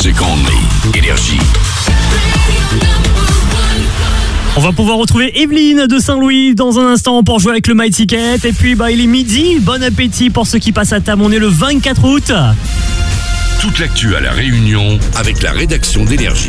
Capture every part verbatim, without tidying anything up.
Music only. Énergie. On va pouvoir retrouver Evelyne de Saint-Louis dans un instant pour jouer avec le My Ticket. Et puis bah, il est midi, bon appétit pour ceux qui passent à table. On est le vingt-quatre août. Toute l'actu à La Réunion avec la rédaction d'Énergie.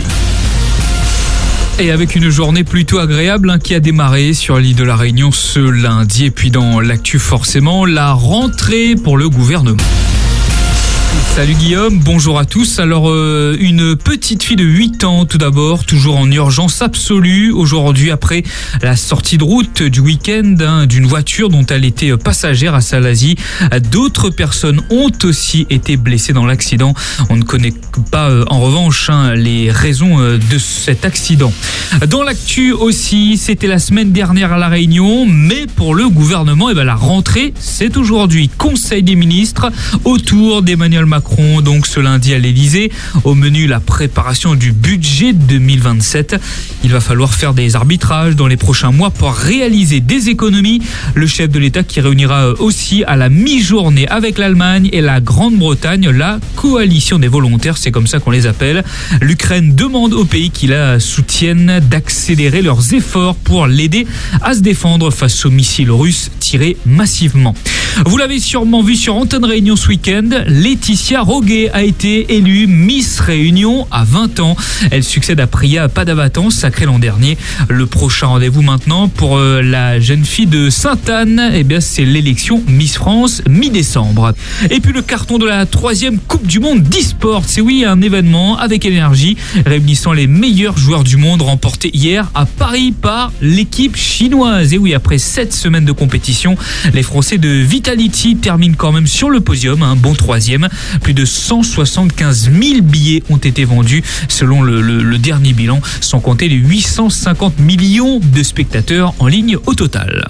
Et avec une journée plutôt agréable hein, qui a démarré sur l'île de la Réunion ce lundi. Et puis dans l'actu forcément, la rentrée pour le gouvernement. Salut Guillaume, bonjour à tous. Alors euh, une petite fille de huit ans tout d'abord, toujours en urgence absolue aujourd'hui après la sortie de route du week-end hein, d'une voiture dont elle était passagère à Salazie. D'autres personnes ont aussi été blessées dans l'accident. On ne connaît pas euh, en revanche hein, les raisons euh, de cet accident. Dans l'actu aussi, c'était la semaine dernière à La Réunion, mais pour le gouvernement, eh ben, la rentrée c'est aujourd'hui. Conseil des ministres autour d'Emmanuel Macron. Donc ce lundi à l'Elysée, au menu la préparation du budget deux mille vingt-sept. Il va falloir faire des arbitrages dans les prochains mois pour réaliser des économies. Le chef de l'État qui réunira aussi à la mi-journée avec l'Allemagne et la Grande-Bretagne la coalition des volontaires, c'est comme ça qu'on les appelle. L'Ukraine demande aux pays qui la soutiennent d'accélérer leurs efforts pour l'aider à se défendre face aux missiles russes tirés massivement. Vous l'avez sûrement vu sur Antenne Réunion ce week-end, Laetitia Roguet a été élue Miss Réunion à vingt ans. Elle succède à Priya Padavatan, sacrée l'an dernier. Le prochain rendez-vous maintenant pour euh, la jeune fille de Sainte-Anne, eh bien c'est l'élection Miss France mi-décembre. Et puis le carton de la troisième Coupe du Monde d'e-sport, c'est oui un événement avec énergie réunissant les meilleurs joueurs du monde remporté hier à Paris par l'équipe chinoise. Et oui, après sept semaines de compétition, les Français de Vitality terminent quand même sur le podium, un bon troisième. Plus de cent soixante-quinze mille billets ont été vendus selon le, le, le dernier bilan, sans compter les huit cent cinquante millions de spectateurs en ligne au total.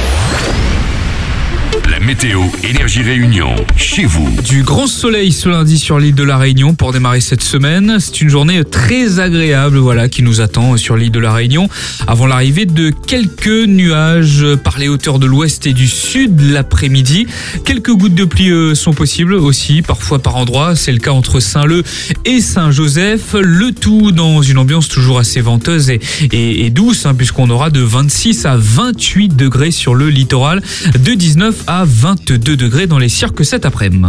La météo Énergie Réunion, chez vous. Du grand soleil ce lundi sur l'île de la Réunion pour démarrer cette semaine. C'est une journée très agréable voilà, qui nous attend sur l'île de la Réunion avant l'arrivée de quelques nuages par les hauteurs de l'ouest et du sud l'après-midi. Quelques gouttes de pluie euh, sont possibles aussi, parfois par endroits. C'est le cas entre Saint-Leu et Saint-Joseph. Le tout dans une ambiance toujours assez venteuse et, et, et douce hein, puisqu'on aura de vingt-six à vingt-huit degrés sur le littoral, de dix-neuf à vingt-deux degrés dans les cirques cet après-midi.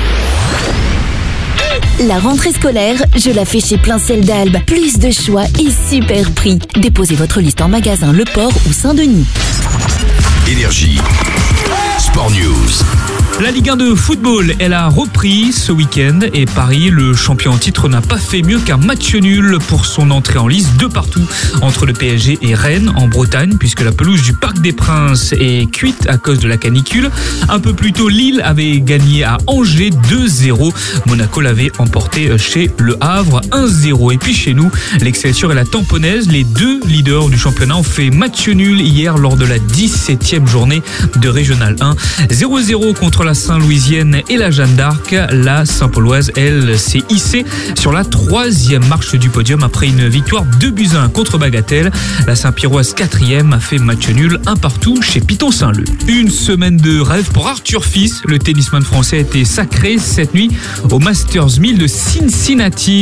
La rentrée scolaire, je la fais chez Plein Ciel d'Albe. Plus de choix et super prix. Déposez votre liste en magasin Le Port ou Saint-Denis. Énergie. Sport News. La Ligue un de football, elle a repris ce week-end et Paris, le champion en titre, n'a pas fait mieux qu'un match nul pour son entrée en lice de partout entre le P S G et Rennes en Bretagne, puisque la pelouse du Parc des Princes est cuite à cause de la canicule. Un peu plus tôt, Lille avait gagné à Angers deux zéro. Monaco l'avait emporté chez Le Havre un zéro. Et puis chez nous, l'Excelsior et la Tamponnaise, les deux leaders du championnat, ont fait match nul hier lors de la dix-septième journée de Régional un. zéro zéro contre la Saint-Louisienne et la Jeanne d'Arc. La Saint-Pauloise, elle, s'est hissée sur la troisième marche du podium après une victoire deux buts à un contre Bagatelle. La Saint-Pierroise, quatrième, a fait match nul un partout chez Piton Saint-Leu. Une semaine de rêve pour Arthur Fils. Le tennisman français a été sacré cette nuit au Masters mille de Cincinnati.